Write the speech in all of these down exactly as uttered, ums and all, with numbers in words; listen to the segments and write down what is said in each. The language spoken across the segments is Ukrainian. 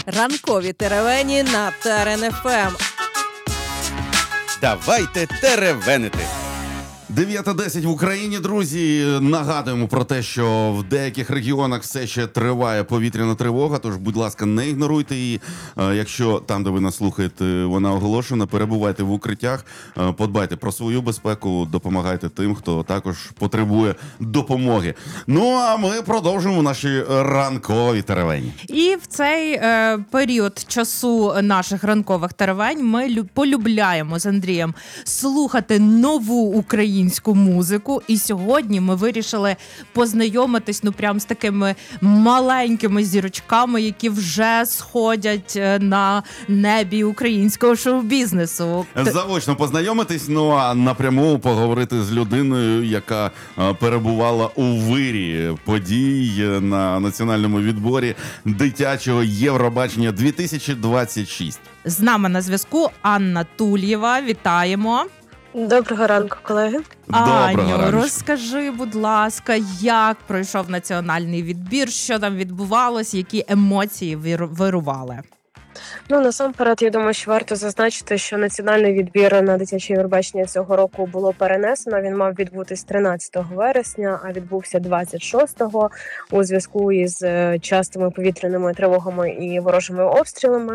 Ранкові теревені на ТРН-ФМ. Давайте теревенити. дев'ята десять в Україні, друзі. Нагадуємо про те, що в деяких регіонах все ще триває повітряна тривога, тож, будь ласка, не ігноруйте її. Якщо там, де ви нас слухаєте, вона оголошена, перебувайте в укриттях, подбайте про свою безпеку, допомагайте тим, хто також потребує допомоги. Ну, а ми продовжуємо наші ранкові теревені. І в цей е, період часу наших ранкових теревень ми лю- полюбляємо з Андрієм слухати нову українську українську музику, і сьогодні ми вирішили познайомитись, ну, прям з такими маленькими зірочками, які вже сходять на небі українського шоу-бізнесу. Заочно познайомитись, ну а напряму поговорити з людиною, яка перебувала у вирі подій на національному відборі дитячого Євробачення дві тисячі двадцять шість. З нами на зв'язку Анна Тульєва. Вітаємо. Доброго ранку, колеги. Аню, ранку. розкажи, будь ласка, як пройшов національний відбір, що там відбувалось, які емоції вир- вирували? Ну, насамперед, я думаю, що варто зазначити, що національний відбір на дитяче Євробачення цього року було перенесено. Він мав відбутись тринадцятого вересня, а відбувся двадцять шостого у зв'язку із частими повітряними тривогами і ворожими обстрілами.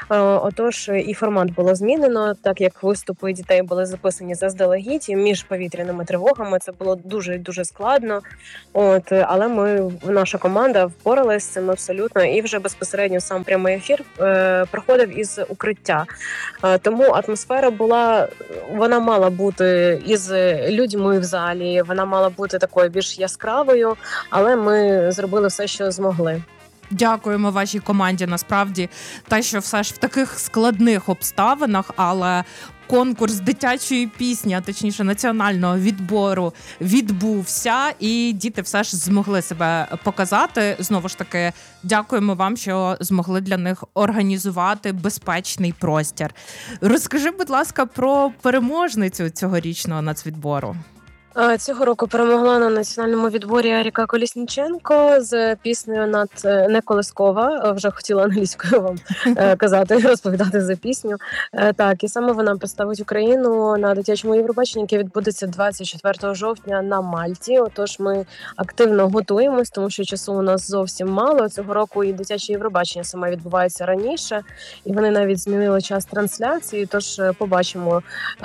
Отож, і формат було змінено, так як виступи дітей були записані заздалегідь між повітряними тривогами. Це було дуже-дуже складно. От, але ми, наша команда впоралась з цим абсолютно, і вже безпосередньо сам прямий ефір проходив із укриття. Тому атмосфера була, вона мала бути із людьми в залі, вона мала бути такою більш яскравою, але ми зробили все, що змогли. Дякуємо вашій команді, насправді, те, що все ж в таких складних обставинах, але конкурс дитячої пісні, а точніше національного відбору, відбувся, і діти все ж змогли себе показати. Знову ж таки, дякуємо вам, що змогли для них організувати безпечний простір. Розкажи, будь ласка, про переможницю цьогорічного нацвідбору. Цього року перемогла на національному відборі Аріка Колісніченко з піснею «Над не колискова». Вже хотіла англійською вам казати, розповідати за пісню. Так, і саме вона представить Україну на дитячому Євробаченні, яке відбудеться двадцять четвертого жовтня на Мальті. Отож, ми активно готуємось, тому що часу у нас зовсім мало. Цього року і дитяче Євробачення саме відбувається раніше, і вони навіть змінили час трансляції. Тож побачимо,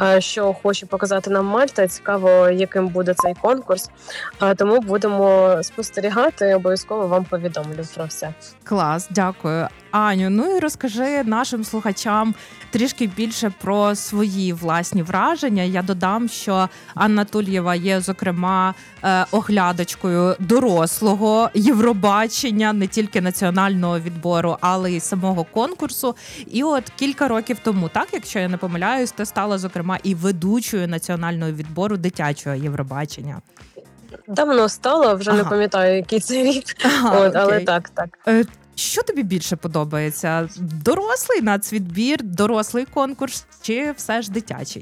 що хоче показати нам Мальта. Цікаво, який буде цей конкурс, тому будемо спостерігати, обов'язково вам повідомлю про все. Клас, дякую. Аню, ну і розкажи нашим слухачам трішки більше про свої власні враження. Я додам, що Анна Тульєва є, зокрема, оглядачкою дорослого Євробачення, не тільки національного відбору, але й самого конкурсу. І от кілька років тому, так, якщо я не помиляюсь, ти стала, зокрема, і ведучою національного відбору дитячого Євробачення. Давно стало, вже ага. не пам'ятаю, який це рік, ага, от, але так, так. Що тобі більше подобається? Дорослий нацвідбір, дорослий конкурс чи все ж дитячий?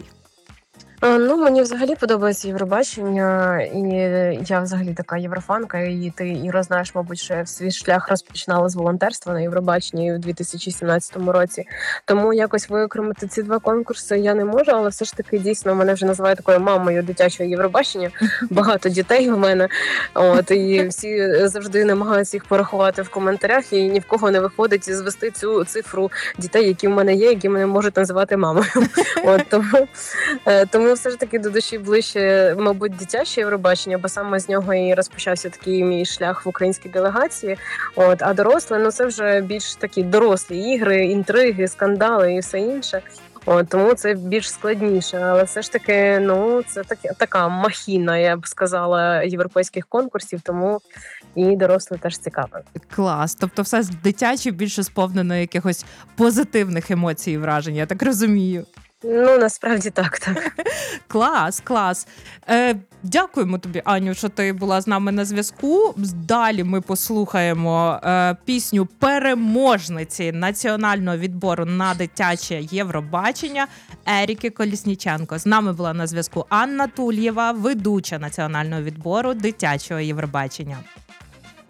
Ну, мені взагалі подобається Євробачення, і я взагалі така єврофанка, і ти, Іро, знаєш, мабуть, що я свій шлях розпочинала з волонтерства на Євробаченні у дві тисячі сімнадцятому році. Тому якось виокремити ці два конкурси я не можу, але все ж таки, дійсно, мене вже називають такою мамою дитячого Євробачення. Багато дітей в мене, от, і всі завжди намагаються їх порахувати в коментарях, і ні в кого не виходить звести цю цифру дітей, які в мене є, які мене можуть називати мамою. От, тому, тому все ж таки до душі ближче, мабуть, дитяче Євробачення, бо саме з нього і розпочався такий мій шлях в українській делегації. От, а доросле, ну це вже більш такі дорослі ігри, інтриги, скандали і все інше. От, тому це більш складніше, але все ж таки, ну, це таки, така махіна, я б сказала, європейських конкурсів, тому і доросле теж цікаво. Клас, тобто все дитяче більше сповнено якихось позитивних емоцій і вражень, я так розумію. Ну, насправді так, так. Клас, клас. Е, дякуємо тобі, Аню, що ти була з нами на зв'язку. Далі ми послухаємо е, пісню переможниці національного відбору на дитяче Євробачення Еріки Колісніченко. З нами була на зв'язку Анна Тульєва, ведуча національного відбору дитячого Євробачення.